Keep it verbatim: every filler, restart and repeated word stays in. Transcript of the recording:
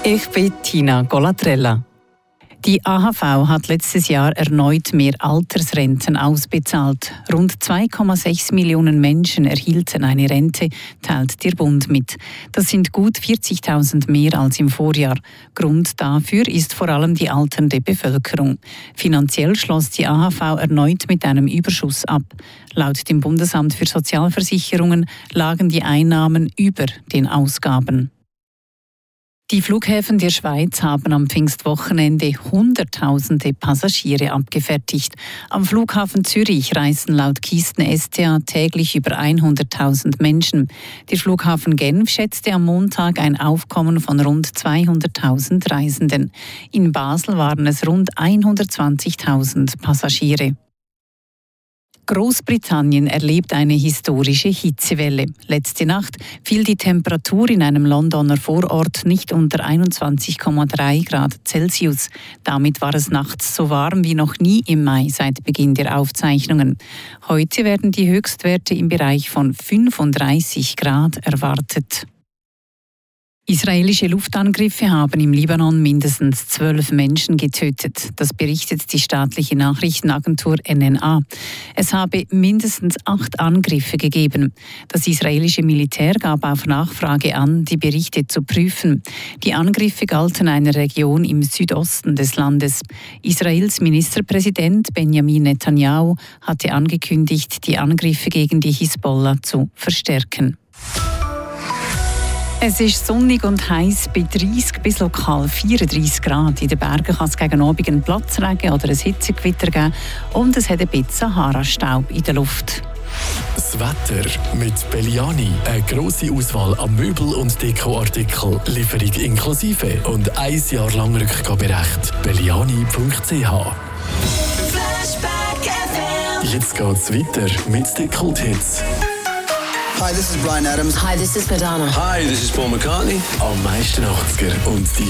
Ich bin Tina Golatrella. Die A H V hat letztes Jahr erneut mehr Altersrenten ausbezahlt. Rund zwei Komma sechs Millionen Menschen erhielten eine Rente, teilt der Bund mit. Das sind gut vierzigtausend mehr als im Vorjahr. Grund dafür ist vor allem die alternde Bevölkerung. Finanziell schloss die A H V erneut mit einem Überschuss ab. Laut dem Bundesamt für Sozialversicherungen lagen die Einnahmen über den Ausgaben. Die Flughäfen der Schweiz haben am Pfingstwochenende Hunderttausende Passagiere abgefertigt. Am Flughafen Zürich reisen laut Kisten S T A täglich über hunderttausend Menschen. Der Flughafen Genf schätzte am Montag ein Aufkommen von rund zweihunderttausend Reisenden. In Basel waren es rund hundertzwanzigtausend Passagiere. Großbritannien erlebt eine historische Hitzewelle. Letzte Nacht fiel die Temperatur in einem Londoner Vorort nicht unter einundzwanzig Komma drei Grad Celsius. Damit war es nachts so warm wie noch nie im Mai seit Beginn der Aufzeichnungen. Heute werden die Höchstwerte im Bereich von fünfunddreißig Grad erwartet. Israelische Luftangriffe haben im Libanon mindestens zwölf Menschen getötet. Das berichtet die staatliche Nachrichtenagentur N N A. Es habe mindestens acht Angriffe gegeben. Das israelische Militär gab auf Nachfrage an, die Berichte zu prüfen. Die Angriffe galten einer Region im Südosten des Landes. Israels Ministerpräsident Benjamin Netanyahu hatte angekündigt, die Angriffe gegen die Hisbollah zu verstärken. Es ist sonnig und heiß bei dreißig bis lokal vierunddreißig Grad. In den Bergen kann es gegen Abend einen Platzregen oder ein Hitzegewitter geben und es hat ein bisschen Sahara-Staub in der Luft. Das Wetter mit Belliani. Eine grosse Auswahl an Möbel- und Dekoartikeln, Lieferung inklusive und ein Jahr lang Rückgaberecht. belliani punkt c h. Jetzt geht's weiter mit den Kulthits. Hi, this is Bryan Adams. Hi, this is Madonna. Hi, this is Paul McCartney. Am meisten achtziger und die